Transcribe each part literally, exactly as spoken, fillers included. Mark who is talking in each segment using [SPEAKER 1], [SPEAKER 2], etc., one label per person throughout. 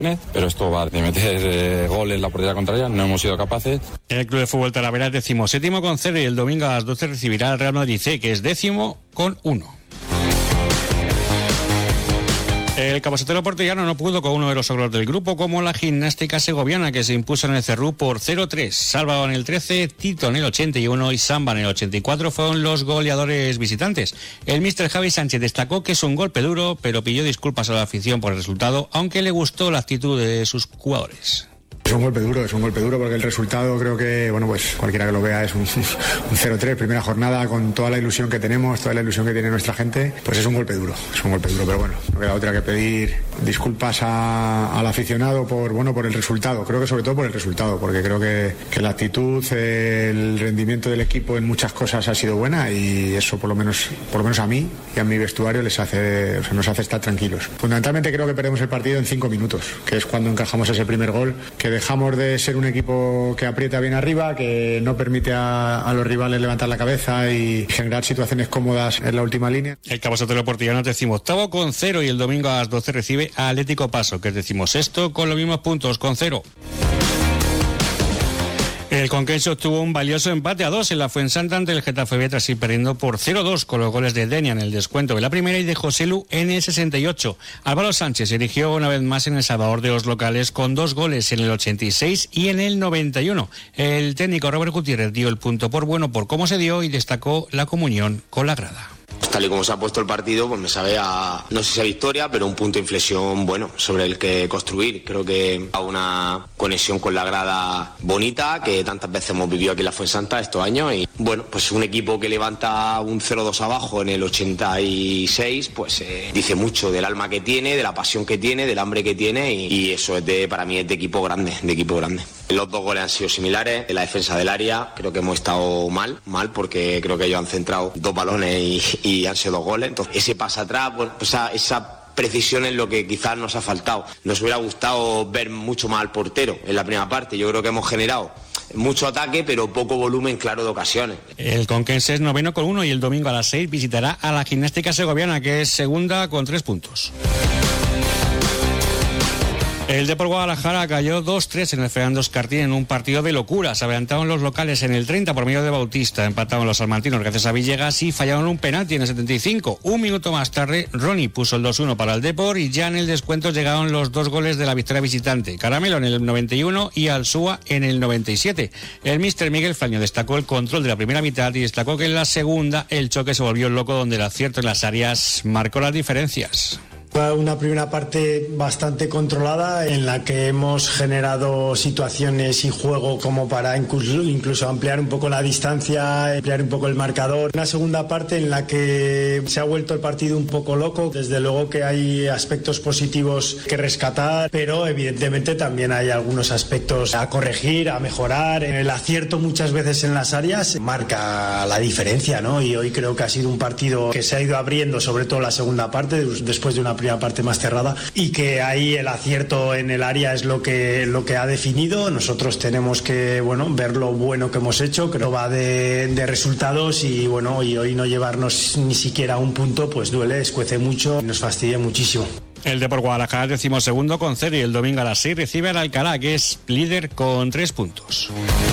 [SPEAKER 1] Pero esto va de meter eh, goles en la portería contraria, no hemos sido capaces.
[SPEAKER 2] El Club de Fútbol Talavera es decimoséptimo con cero y el domingo a las doce recibirá al Real Madrid C, que es décimo con uno. El Capacetero portellano no pudo con uno de los ogros del grupo, como la Gimnástica Segoviana, que se impuso en el Cerrú por cero tres. Salvador en el trece, Tito en el ochenta y uno y Samba en el ochenta y cuatro fueron los goleadores visitantes. El míster Javi Sánchez destacó que es un golpe duro, pero pidió disculpas a la afición por el resultado, aunque le gustó la actitud de sus jugadores.
[SPEAKER 3] Es un golpe duro, es un golpe duro porque el resultado creo que, bueno, pues cualquiera que lo vea es un, un cero tres, primera jornada con toda la ilusión que tenemos, toda la ilusión que tiene nuestra gente, pues es un golpe duro, es un golpe duro, pero bueno, no queda otra que pedir disculpas a, al aficionado por, bueno, por el resultado, creo que sobre todo por el resultado, porque creo que, que la actitud, el rendimiento del equipo en muchas cosas ha sido buena y eso por lo menos, por lo menos a mí y a mi vestuario les hace, o sea, nos hace estar tranquilos. Fundamentalmente creo que perdemos el partido en cinco minutos, que es cuando encajamos ese primer gol, que dejamos de ser un equipo que aprieta bien arriba, que no permite a, a los rivales levantar la cabeza y generar situaciones cómodas en la última línea.
[SPEAKER 2] El Capacetero portellano es decimoctavo con cero y el domingo a las doce recibe a Atlético Paso, que es decimosexto con los mismos puntos, con cero. El Conquense obtuvo un valioso empate a dos en la Fuensanta ante el Getafe B tras ir perdiendo por cero dos con los goles de Denia en el descuento de la primera y de Joselu en el sesenta y ocho. Álvaro Sánchez se erigió una vez más en el salvador de los locales con dos goles en el ochenta y seis y en el noventa y uno. El técnico Robert Gutiérrez dio el punto por bueno por cómo se dio y destacó la comunión con la grada.
[SPEAKER 4] Tal y como se ha puesto el partido, pues me sabe a, no sé si a victoria, pero un punto de inflexión bueno sobre el que construir. Creo que a una conexión con la grada bonita que tantas veces hemos vivido aquí en la Fuensanta estos años y bueno, pues un equipo que levanta un cero dos abajo en el ochenta y seis, pues eh, dice mucho del alma que tiene, de la pasión que tiene, del hambre que tiene y, y eso es de, para mí es de equipo grande, de equipo grande. Los dos goles han sido similares, en la defensa del área creo que hemos estado mal, mal porque creo que ellos han centrado dos balones y, y han sido dos goles, entonces ese pase atrás, bueno, pues esa, esa precisión es lo que quizás nos ha faltado. Nos hubiera gustado ver mucho más al portero en la primera parte, yo creo que hemos generado mucho ataque pero poco volumen claro de ocasiones.
[SPEAKER 2] El Conquense es noveno con uno y el domingo a las seis visitará a la Gimnástica Segoviana, que es segunda con tres puntos. El Depor Guadalajara cayó dos tres en el Fernando Escartín en un partido de locura. Se adelantaron los locales en el treinta por medio de Bautista, empataron los salmantinos gracias a Villegas y fallaron un penalti en el setenta y cinco. Un minuto más tarde, Ronnie puso el dos uno para el Depor y ya en el descuento llegaron los dos goles de la victoria visitante. Caramelo en el noventa y uno y Alsúa en el noventa y siete. El míster Miguel Flaño destacó el control de la primera mitad y destacó que en la segunda el choque se volvió loco donde el acierto en las áreas marcó las diferencias.
[SPEAKER 5] Una primera parte bastante controlada en la que hemos generado situaciones y juego como para incluso, incluso ampliar un poco la distancia, ampliar un poco el marcador. Una segunda parte en la que se ha vuelto el partido un poco loco. Desde luego que hay aspectos positivos que rescatar, pero evidentemente también hay algunos aspectos a corregir, a mejorar. El acierto muchas veces en las áreas marca la diferencia, ¿no? Y hoy creo que ha sido un partido que se ha ido abriendo, sobre todo la segunda parte, después de una primera parte más cerrada y que ahí el acierto en el área es lo que lo que ha definido. Nosotros tenemos que bueno ver lo bueno que hemos hecho, creo va de, de resultados y bueno y hoy no llevarnos ni siquiera un punto pues duele, escuece mucho, nos fastidia muchísimo.
[SPEAKER 2] El Depor Guadalajara decimosegundo con cero y el domingo a las seis recibe al Alcalá, que es líder con tres puntos.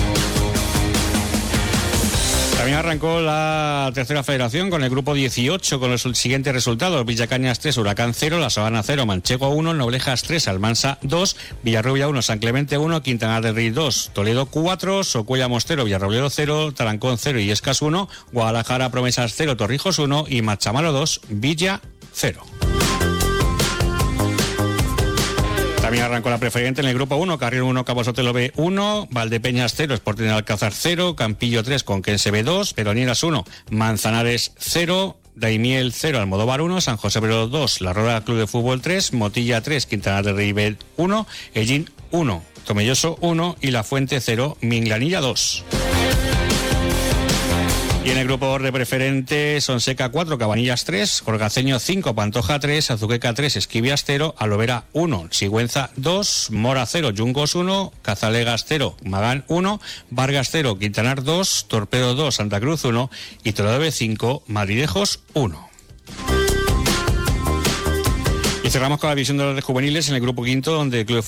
[SPEAKER 2] También arrancó la tercera federación con el grupo dieciocho con los siguientes resultados: Villacañas tres, Huracán cero, La Sabana cero, Manchego uno, Noblejas tres, Almansa dos, Villarrubia uno, San Clemente uno, Quintana del Rey dos, Toledo cuatro, Socuella Mostero, Villarrobledo cero, Tarancón cero y Escas uno, Guadalajara Promesas cero, Torrijos uno y Machamalo dos, Villa cero. También arrancó la preferente en el grupo uno, Carrión uno, Cabo Sotelo B uno, Valdepeñas cero, Sporting de Alcázar cero, Campillo tres, Conquense B dos, Peronieras uno, Manzanares cero, Daimiel cero, Almodóvar uno, San José Obrero dos, La Roda Club de Fútbol tres, Motilla tres, Quintana del Rey B uno, Ellín uno, Tomelloso uno y La Fuente cero, Minglanilla dos. Y en el grupo de preferente, Sonseca cuatro, Cabanillas tres, Orgaceño cinco, Pantoja tres, Azuqueca tres, Esquivias cero, Alovera uno, Sigüenza dos, Mora cero, Yungos uno, Cazalegas cero, Magán uno, Vargas cero, Quintanar dos, Torpedo dos, Santa Cruz uno y Toledo B cinco, Madridejos uno. Y cerramos con la división de los juveniles en el grupo quinto, donde el Club